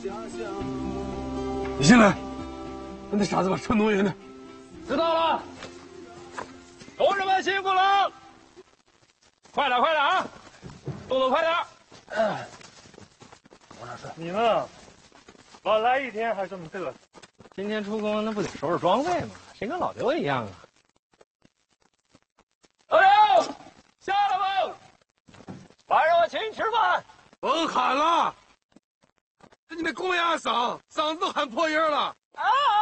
你进来，把那傻子把车挪远点。 知道了，同志们辛苦了，快点啊，动作快点。 王大帅，你呢？老来一天还这么嘚瑟？ 今天出工那不得收拾装备吗？谁跟老刘一样啊？老刘，下来吧，晚上我请你吃饭。 甭喊了，这你那公鸭嗓子都喊破音了。 啊！